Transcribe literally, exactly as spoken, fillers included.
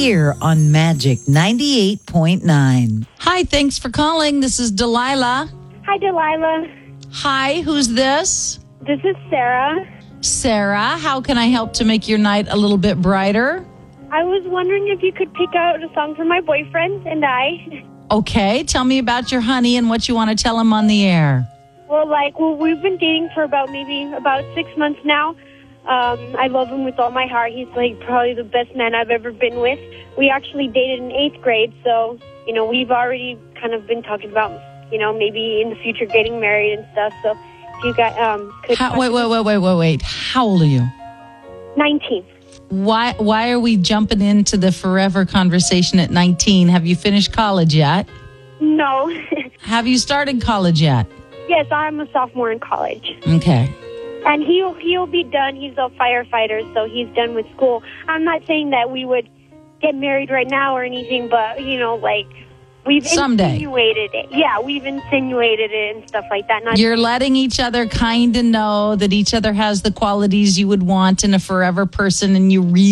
here on Magic ninety-eight point nine. Hi, thanks for calling. This is Delilah. Hi, Delilah. Hi, who's this? This is Sarah. Sarah, how can I help to make your night a little bit brighter? I was wondering if you could pick out a song for my boyfriend and I. Okay, tell me about your honey and what you want to tell him on the air. Well, like, well, we've been dating for about maybe about six months now. Um, I love him with all my heart. He's, like, probably the best man I've ever been with. We actually dated in eighth grade, so, you know, we've already kind of been talking about, you know, maybe in the future getting married and stuff. So if you got, um, could How, wait, wait, wait, wait, wait, wait. How old are you? nineteen. Why, why are we jumping into the forever conversation at nineteen? Have you finished college yet? No. Have you started college yet? Yes, I'm a sophomore in college. Okay. And he'll he'll be done. He's a firefighter, so he's done with school. I'm not saying that we would get married right now or anything, but, you know, like, we've Someday. insinuated it. Yeah, we've insinuated it and stuff like that. Not You're letting each other kind of know that each other has the qualities you would want in a forever person, and you really